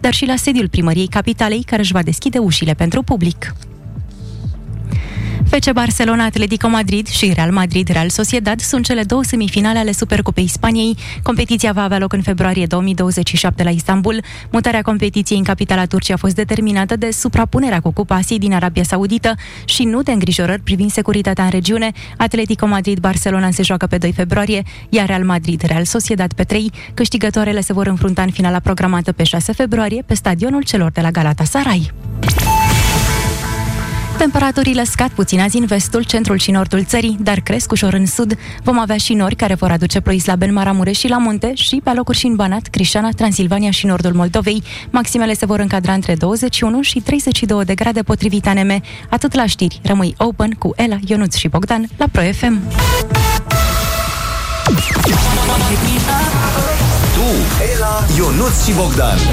dar și la sediul Primăriei Capitalei, care își va deschide ușile pentru public. FC Barcelona, Atletico Madrid și Real Madrid, Real Sociedad sunt cele două semifinale ale Supercupei Spaniei. Competiția va avea loc în februarie 2027 la Istanbul. Mutarea competiției în capitala Turciei a fost determinată de suprapunerea cu Cupa Asiei din Arabia Saudită și nu de îngrijorări privind securitatea în regiune. Atletico Madrid-Barcelona se joacă pe 2 februarie, iar Real Madrid-Real Sociedad pe 3. Câștigătoarele se vor înfrunta în finala programată pe 6 februarie pe stadionul celor de la Galatasaray. Temperaturile scad puțin azi în vestul, centrul și nordul țării, dar cresc ușor în sud. Vom avea și nori care vor aduce ploi slabe în Maramureș și la munte și pe alocuri și în Banat, Crișana, Transilvania și nordul Moldovei. Maximele se vor încadra între 21 și 32 de grade potrivit ANM. Atât la știri. Rămâi open cu Ela, Ionuț și Bogdan la Pro FM. Tu, Ela, Ionuț și Bogdan.